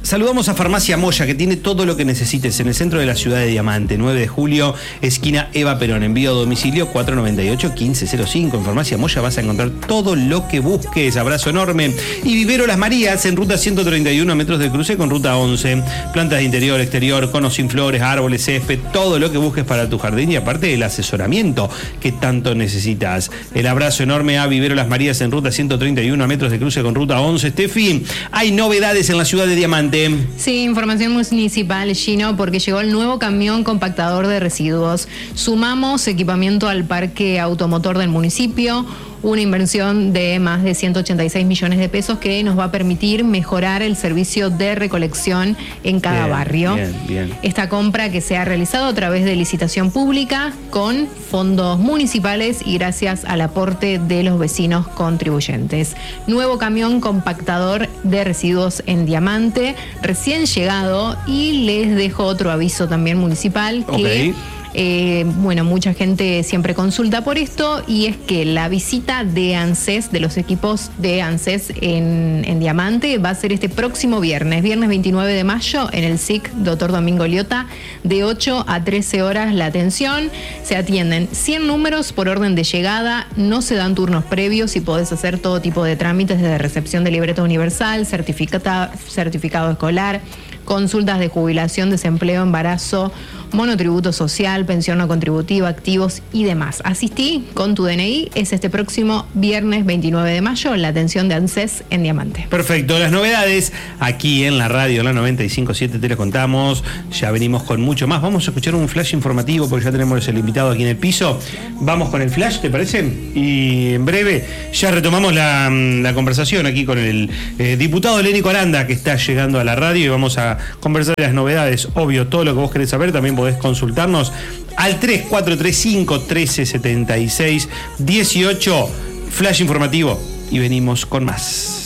Saludamos a Farmacia Moya, que tiene todo lo que necesites en el centro de la ciudad de Diamante, 9 de julio, esquina Eva Perón, envío a domicilio 498-1505. En Farmacia Moya vas a encontrar todo lo que busques. Abrazo enorme. Y Vivero Las Marías, en ruta 131 a metros de cruce con ruta 11. Plantas de interior, exterior, conos sin flores, árboles, césped, todo lo que busques para tu jardín y aparte el asesoramiento que tanto necesitas. El abrazo enorme a Vivero Las Marías en ruta 131 a metros de cruce con ruta 11. Steffi, hay novedades en la ciudad de Diamante. Sí, información municipal, Gino, porque llegó el nuevo camión compactador de residuos. Sumamos equipamiento al parque automotor del municipio, una inversión de más de 186 millones de pesos que nos va a permitir mejorar el servicio de recolección en cada barrio. Bien. Esta compra que se ha realizado a través de licitación pública con fondos municipales y gracias al aporte de los vecinos contribuyentes. Nuevo camión compactador de residuos en Diamante, recién llegado, y les dejo otro aviso también municipal que... mucha gente siempre consulta por esto, y es que la visita de ANSES, de los equipos de ANSES en Diamante, va a ser este próximo viernes 29 de mayo, en el SIC Dr. Domingo Liotta, de 8 a 13 horas la atención. Se atienden 100 números por orden de llegada, no se dan turnos previos y podés hacer todo tipo de trámites, desde recepción de libreta universal, certificado escolar, consultas de jubilación, desempleo, embarazo, monotributo social, pensión no contributiva, activos y demás. Asistí con tu DNI, es este próximo viernes 29 de mayo, la atención de ANSES en Diamante. Perfecto, las novedades aquí en la radio, en la 95.7 te las contamos, ya venimos con mucho más. Vamos a escuchar un flash informativo porque ya tenemos el invitado aquí en el piso. Vamos con el flash, ¿te parece? Y en breve ya retomamos la conversación aquí con el diputado Lénico Aranda, que está llegando a la radio, y vamos a conversar de las novedades. Obvio, todo lo que vos querés saber también podés consultarnos al 3435-1376-18. Flash informativo y venimos con más.